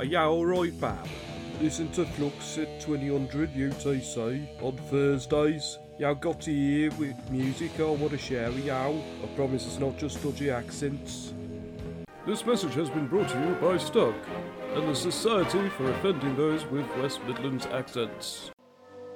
you alright, pal? Listen to Flux at 2000 UTC on Thursdays. You got to hear with music I want to share with you. I promise it's not just dodgy accents. This message has been brought to you by Stuck and the Society for Offending Those with West Midlands Accents.